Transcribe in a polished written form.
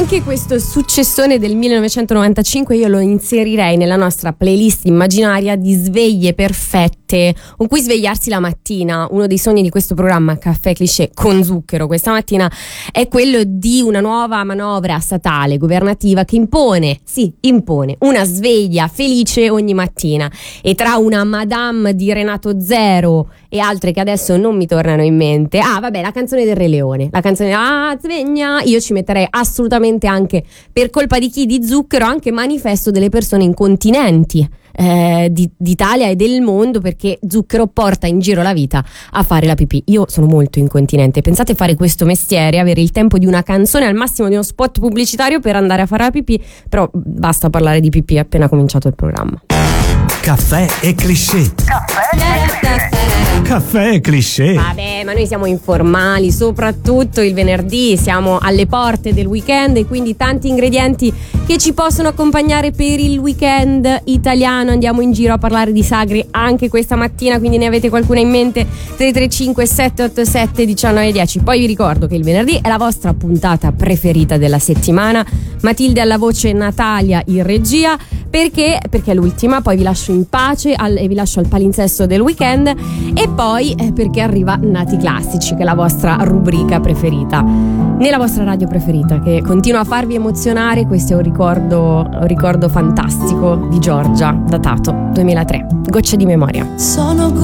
Anche questo successone del 1995 io lo inserirei nella nostra playlist immaginaria di sveglie perfette con cui svegliarsi la mattina. Uno dei sogni di questo programma Caffè Cliché con Zucchero questa mattina è quello di una nuova manovra statale governativa che impone una sveglia felice ogni mattina, e tra una Madame di Renato Zero e altre che adesso non mi tornano in mente, la canzone del Re Leone, la canzone sveglia, io ci metterei assolutamente, anche per colpa di chi? Di Zucchero, anche manifesto delle persone incontinenti d'Italia e del mondo, perché Zucchero porta in giro la vita a fare la pipì. Io sono molto incontinente, pensate fare questo mestiere, avere il tempo di una canzone, al massimo di uno spot pubblicitario per andare a fare la pipì, però basta parlare di pipì appena cominciato il programma. Caffè e Cliché. Caffè e Cliché. Vabbè, ma noi siamo informali, soprattutto il venerdì, siamo alle porte del weekend e quindi tanti ingredienti che ci possono accompagnare per il weekend italiano. Andiamo in giro a parlare di sagre anche questa mattina, quindi ne avete qualcuna in mente? 335 787 1910. Poi vi ricordo che il venerdì è la vostra puntata preferita della settimana. Matilde alla voce, Natalia in regia, perché è l'ultima, poi vi lascio in pace e vi lascio al palinsesto del weekend, e poi perché arriva Nati Classici, che è la vostra rubrica preferita nella vostra radio preferita, che continua a farvi emozionare. Questo è un ricordo fantastico di Giorgia, datato 2003, Gocce di memoria. Sono